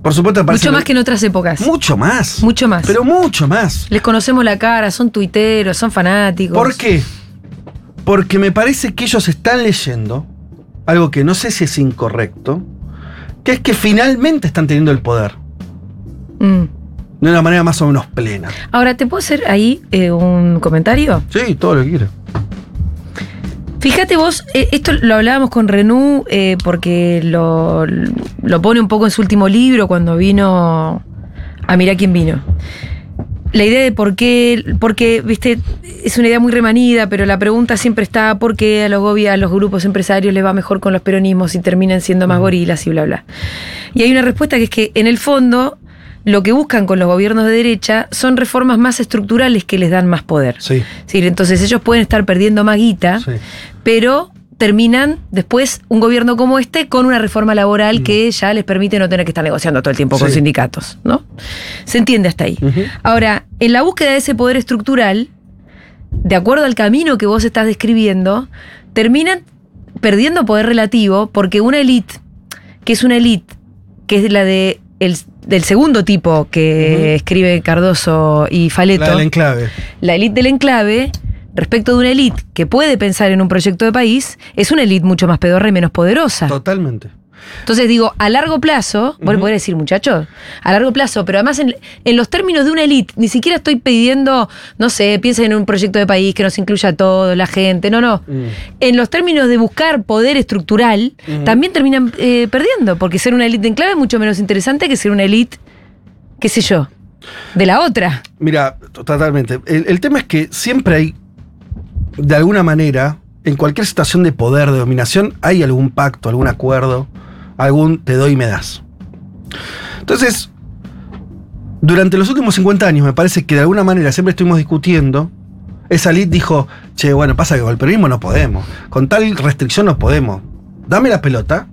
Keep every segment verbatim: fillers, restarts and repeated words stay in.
Por supuesto, me parece mucho más que en otras épocas. Mucho más. Mucho más. Pero mucho más. Les conocemos la cara, son tuiteros, son fanáticos. ¿Por qué? Porque me parece que ellos están leyendo algo que no sé si es incorrecto, que es que finalmente están teniendo el poder. Mm. De una manera más o menos plena. Ahora, ¿te puedo hacer ahí eh, un comentario? Sí, todo lo que quieras. Fíjate vos, eh, esto lo hablábamos con Renú eh, porque lo, lo pone un poco en su último libro cuando vino a Mirá quién vino. La idea de por qué, porque, viste, es una idea muy remanida, pero la pregunta siempre está por qué a los gobiernos, a los grupos empresarios les va mejor con los peronismos y terminan siendo más gorilas y bla, bla. Y hay una respuesta que es que, en el fondo, lo que buscan con los gobiernos de derecha son reformas más estructurales que les dan más poder. Sí. Sí, entonces ellos pueden estar perdiendo más guita, Sí. pero terminan después un gobierno como este con una reforma laboral Mm. que ya les permite no tener que estar negociando todo el tiempo con Sí. sindicatos, ¿no? Se entiende hasta ahí. Uh-huh. Ahora, en la búsqueda de ese poder estructural, de acuerdo al camino que vos estás describiendo, terminan perdiendo poder relativo porque una élite, que es una élite, que es la de el, del segundo tipo que Uh-huh. escribe Cardoso y Faleto, La del enclave. la élite del enclave, respecto de una élite que puede pensar en un proyecto de país, es una élite mucho más pedorra y menos poderosa. Totalmente. Entonces digo, a largo plazo, bueno, Ujú. podría decir muchachos, a largo plazo, pero además en, en los términos de una élite, ni siquiera estoy pidiendo, no sé, piensen en un proyecto de país que nos incluya a toda la gente, no, no. Mm. En los términos de buscar poder estructural, Ujú. también terminan eh, perdiendo, porque ser una élite de enclave es mucho menos interesante que ser una élite, qué sé yo, de la otra. Mira, totalmente. El, el tema es que siempre hay, de alguna manera, en cualquier situación de poder, de dominación, hay algún pacto, algún acuerdo, algún te doy y me das. Entonces, durante los últimos cincuenta años, me parece que de alguna manera siempre estuvimos discutiendo. Esa élite dijo, che, bueno, pasa que con el peronismo no podemos. Con tal restricción no podemos. Dame la pelota.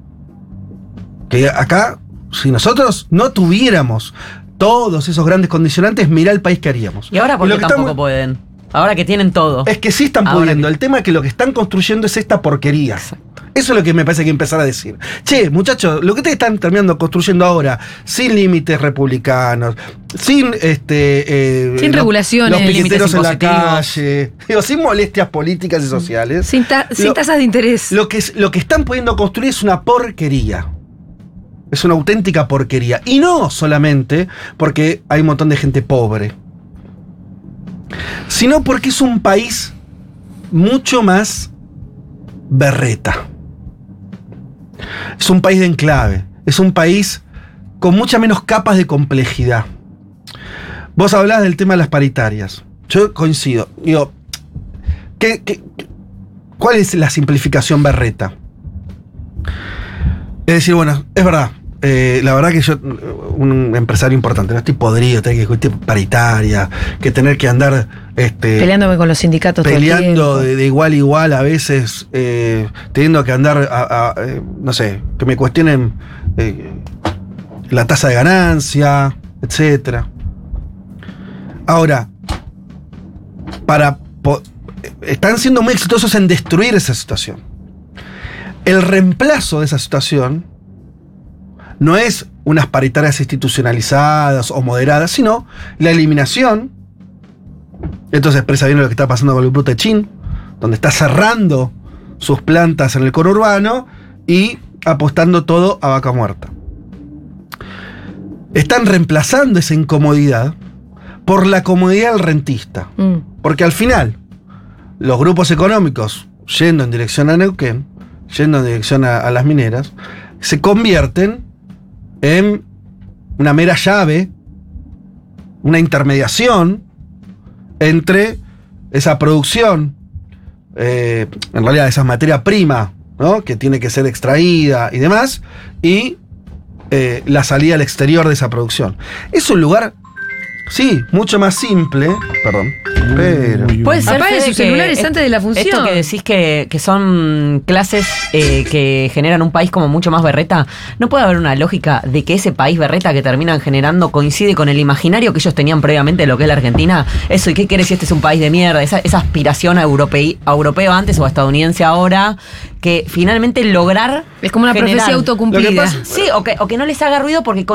Que acá, si nosotros no tuviéramos todos esos grandes condicionantes, mirá el país que haríamos. Y ahora, ¿por Y lo qué que tampoco estamos- pueden? Ahora que tienen todo. Es que sí están Ahora pudiendo. que- El tema es que lo que están construyendo es esta porquería. Eso es lo que me parece que empezar a decir. Che, muchachos, lo que ustedes están terminando construyendo ahora, sin límites republicanos, sin este eh, Sin los- regulaciones, los piqueteros en la impositivos. calle, digo, sin molestias políticas y sociales. Sin, ta- sin Lo- tasas de interés. Lo que, es- lo que están pudiendo construir es una porquería. Es una auténtica porquería. Y no solamente porque hay un montón de gente pobre, sino porque es un país mucho más berreta. Es un país de enclave. Es un país con muchas menos capas de complejidad. Vos hablás del tema de las paritarias. Yo coincido. Digo, ¿qué, qué, ¿cuál es la simplificación berreta? Es decir, bueno, es verdad. Eh, la verdad que yo, un empresario importante, no estoy podrido, tener que discutir paritaria, que tener que andar este, Peleándome con los sindicatos todo el peleando tiempo. de, de igual a igual, a veces eh, teniendo que andar, a, a, eh, no sé, que me cuestionen eh, la tasa de ganancia, etcétera. Ahora, para po- están siendo muy exitosos en destruir esa situación. El reemplazo de esa situación no es unas paritarias institucionalizadas o moderadas, sino la eliminación. Esto se expresa bien lo que está pasando con el Grupo Techín, donde está cerrando sus plantas en el conurbano y apostando todo a vaca muerta. Están reemplazando esa incomodidad por la comodidad del rentista. Mm. Porque al final, los grupos económicos, yendo en dirección a Neuquén, yendo en dirección a, a las mineras, se convierten en una mera llave, una intermediación entre esa producción, eh, en realidad esa materia prima, ¿no?, que tiene que ser extraída y demás, y eh, la salida al exterior de esa producción. Es un lugar, sí, mucho más simple, perdón, pero... Puede ser, Apague Fede, sus que celulares est- antes de la función. Esto que decís que, que son clases eh, que generan un país como mucho más berreta, ¿no puede haber una lógica de que ese país berreta que terminan generando coincide con el imaginario que ellos tenían previamente de lo que es la Argentina? Eso, ¿y qué quiere si este es un país de mierda? Esa, esa aspiración a, europei, a europeo antes o a estadounidense ahora, que finalmente lograr Es como una generar- profecía Lo autocumplida. que pasa- Sí, o que, o que no les haga ruido porque